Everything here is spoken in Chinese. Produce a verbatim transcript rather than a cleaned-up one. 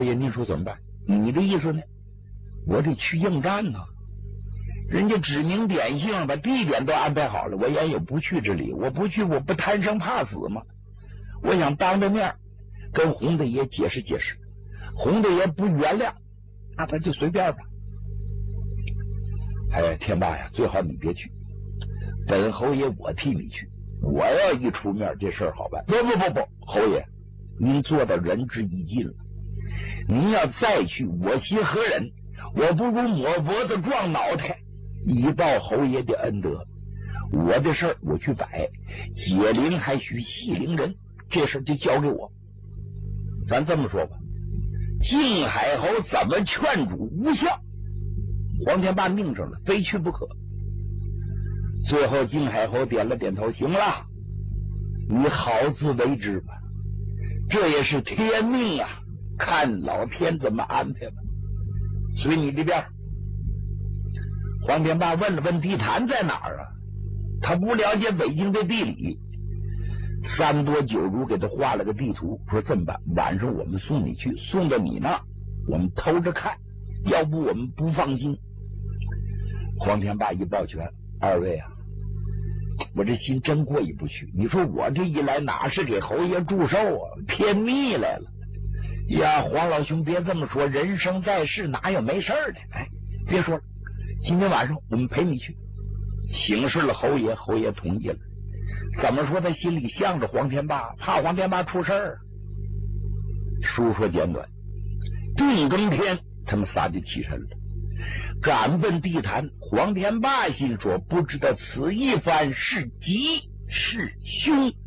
哎呀，您说怎么办？你的意思呢？我得去应战呢、啊。人家指名点姓，把地点都安排好了，我也有不去之理。我不去，我不贪生怕死吗？我想当着面跟洪大爷解释解释，洪大爷不原谅，那咱就随便吧。哎，天霸呀，最好你别去，本侯爷我替你去。我要一出面，这事儿好办。不不不不，侯爷，您做到仁至义尽了。您要再去，我心何忍？我不如抹脖子撞脑袋，以报侯爷的恩德。我的事儿我去摆，解铃还须系铃人，这事儿就交给我。咱这么说吧，靖海侯怎么劝阻无效，黄天霸命上了，非去不可。最后靖海侯点了点头，行了，你好自为之吧，这也是天命啊，看老天怎么安排吧，随你这边。黄天霸问了问地坛在哪儿啊，他不了解北京的地理。三多九如给他画了个地图，说这么办，晚上我们送你去，送到你那我们偷着看，要不我们不放心。黄天霸一抱拳，二位啊，我这心真过意不去。你说我这一来哪是给侯爷祝寿啊，骗密来了呀！黄老兄别这么说，人生在世哪有没事的？哎，别说了，今天晚上我们陪你去。请示了侯爷，侯爷同意了。怎么说他心里向着黄天霸，怕黄天霸出事儿。书说简短，定更天他们仨就起身了，赶奔地坛。黄天霸心说，不知道此一番是吉是凶。